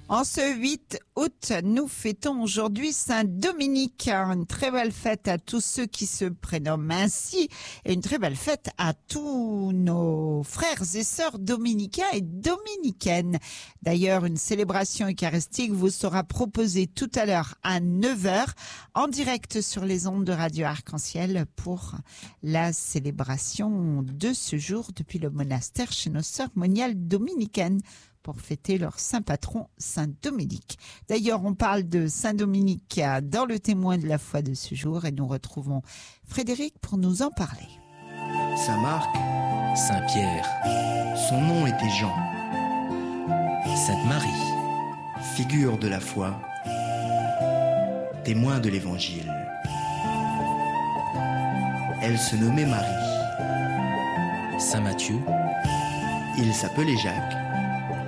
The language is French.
En ce 8 août, nous fêtons aujourd'hui Saint-Dominique. Une très belle fête à tous ceux qui se prénomment ainsi et une très belle fête à tous nos frères et sœurs dominicains et dominicaines. D'ailleurs, une célébration eucharistique vous sera proposée tout à l'heure à 9h en direct sur les ondes de Radio Arc-en-Ciel pour la célébration de ce jour depuis le monastère chez nos sœurs moniales dominicaines, pour fêter leur saint patron, Saint-Dominique. D'ailleurs, on parle de Saint-Dominique dans le témoin de la foi de ce jour et nous retrouvons Frédéric pour nous en parler. Saint-Marc, Saint-Pierre, son nom était Jean, Sainte-Marie, figure de la foi, témoin de l'Évangile. Elle se nommait Marie. Saint-Matthieu, Il s'appelait Jacques.